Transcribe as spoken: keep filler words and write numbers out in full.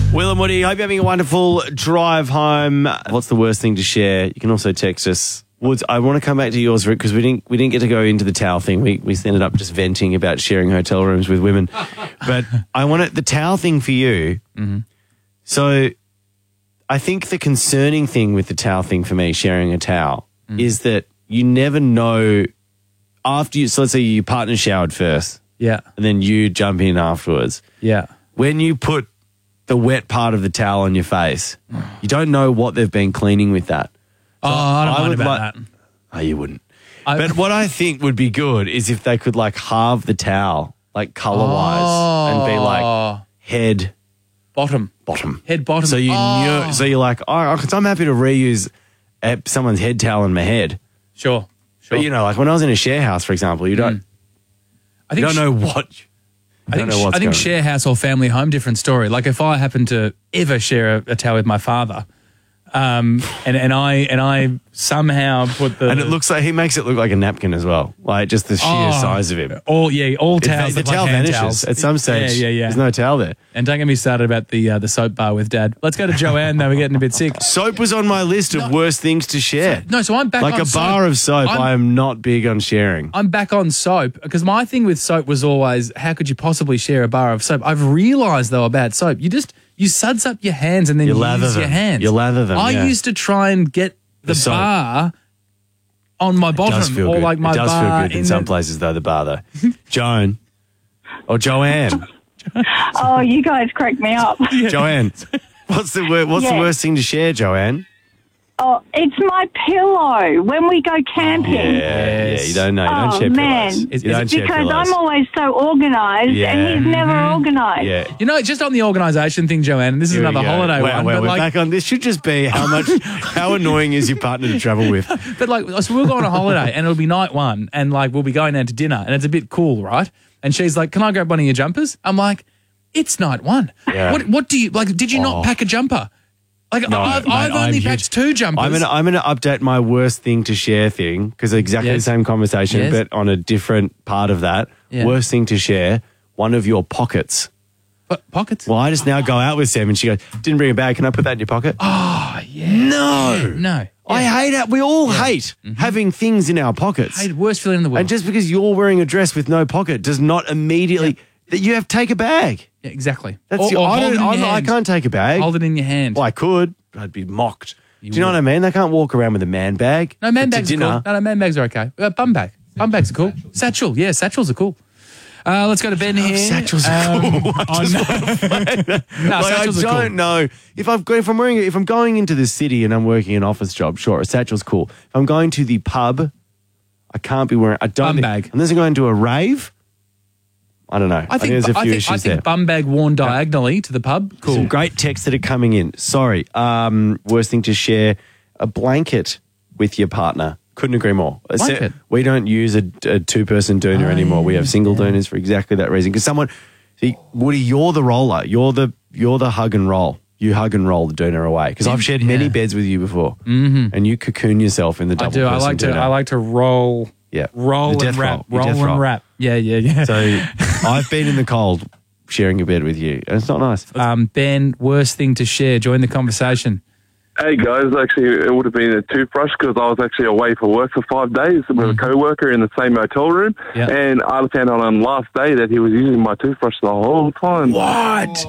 Will and Woody, hope you're having a wonderful drive home. What's the worst thing to share? You can also text us. Woods, I want to come back to yours, Rick, because we didn't we didn't get to go into the towel thing. We we ended up just venting about sharing hotel rooms with women. But I want it, the towel thing for you. Mm-hmm. So I think the concerning thing with the towel thing for me, sharing a towel, mm. is that you never know after you, so let's say your partner showered first. Yeah. And then you jump in afterwards. Yeah. When you put the wet part of the towel on your face, you don't know what they've been cleaning with that. So oh, I don't I mind about like, that. Oh, you wouldn't. I, but what I think would be good is if they could like halve the towel, like colour-wise, oh, and be like head, bottom, bottom, head, bottom. So you oh. knew. So you're like, oh, because I'm happy to reuse someone's head towel in my head. Sure, sure. But you know, like when I was in a share house, for example, you don't, mm. I think you don't know what. I think, I think share house or family home, different story. Like if I happen to ever share a, a towel with my father, um, and, and I and I somehow put the... And it looks like, he makes it look like a napkin as well, like just the sheer oh, size of him. All, yeah, all towels it, The like towel hand vanishes towels. at some stage. Yeah, yeah, yeah. There's no towel there. And don't get me started about the uh, the soap bar with Dad. Let's go to Joanne, though. We're getting a bit sick. Soap was on my list of no, worst things to share. So, no, so I'm back like on a bar soap. of soap, I'm, I am not big on sharing. I'm back on soap because my thing with soap was always, how could you possibly share a bar of soap? I've realised, though, about soap. You just... You suds up your hands and then you use lather them. your hands. You lather them, I yeah. used to try and get the, the bar on my bottom. It does feel or good. like my it does bar feel good in, in some the... places, though, the bar, though. Joan. Or Joanne. Oh, you guys crack me up. Joanne, what's the wor- what's yeah. the worst thing to share, Joanne? Oh, it's my pillow when we go camping. Yeah, yeah, you don't know. You oh, don't share man. pillows. Is, you is don't share because pillows. I'm always so organised yeah. and he's never organised. Yeah. You know, just on the organisation thing, Joanne, and this is Here another holiday well, one. Well, but we're like, back on. This should just be how much, how annoying is your partner to travel with? But like, so we'll go on a holiday and it'll be night one and like we'll be going out to dinner and it's a bit cool, right? And she's like, can I grab one of your jumpers? I'm like, it's night one. Yeah. What What do you, like, did you oh. not pack a jumper? Like, No, I've, mate, I've only I'm packed huge. two jumpers. I'm gonna I'm gonna update my worst thing to share thing because exactly Yes. the same conversation, Yes. but on a different part of that. Yeah. Worst thing to share: one of your pockets. But pockets? Well, I just now go out with Sam and she goes, "Didn't bring a bag. Can I put that in your pocket?" Oh, yeah. No, No. I Yeah. hate it. We all Yeah. hate Mhm. having things in our pockets. Hey, worst feeling in the world. And just because you're wearing a dress with no pocket does not immediately that you have to take a bag. Yeah, exactly. That's or, your, or I, hold it don't, in your I'm, I hand. can't take a bag. Hold it in your hand. Well, I could, but I'd be mocked. You Do you know would. what I mean? They can't walk around with a man bag. No, man to bags are cool. dinner. No, no, man bags are okay. Uh, bum bag. Bum bags are cool. Satchel. Yeah, satchels are cool. Uh, let's go to Ben here. Satchels are Um, cool. I oh, just no. want to play that. No, Like, I satchels don't are cool. know if I've got, if I'm wearing if I'm going into the city and I'm working an office job. Sure, a satchel's cool. If I'm going to the pub, I can't be wearing. I don't Bum think, bag. unless I'm going to a rave. I don't know. I think, there's a few I think, issues I think there. bum bag worn diagonally to the pub. Cool. Some great texts that are coming in. Sorry. Um, worst thing to share: a blanket with your partner. Couldn't agree more. Blanket? We don't use a, a two-person doona Oh, anymore. We have single yeah. doonas for exactly that reason. Because someone, see, Woody, you're the roller. You're the you're the hug and roll. You hug and roll the doona away. Because I've shared many Yeah. beds with you before, Mm-hmm. and you cocoon yourself in the I double. do. I person like to. doona. I like to roll. Yeah. Roll The and death wrap. roll. Roll Your death and roll. wrap. Yeah, yeah, yeah. So I've been in the cold sharing a bed with you, and it's not nice. Um, Ben, worst thing to share. Join the conversation. Hey guys, actually it would have been a toothbrush because I was actually away for work for five days with Mm. a co-worker in the same hotel room, Yeah. and I found out on the last day that he was using my toothbrush the whole time. What?